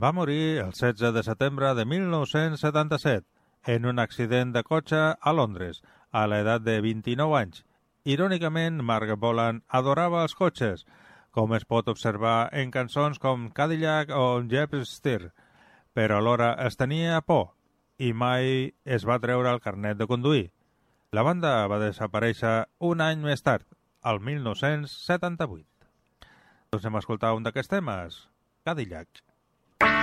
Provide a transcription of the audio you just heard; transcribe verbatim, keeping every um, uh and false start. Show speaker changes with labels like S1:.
S1: Va morir el setze de setembre de mil nou-cents setanta-set en un accident de cotxe a Londres, a l'edat de vint-i-nou anys. Irònicament, Mark Bolan adorava els cotxes, com es pot observar en cançons com Cadillac o Jeepster, però alhora es tenia por i mai es va treure el carnet de conduir. La banda va desaparèixer un any més tard, al mil nou-cents setanta-vuit. Doncs hem escoltat un d'aquests temes, Cadillac.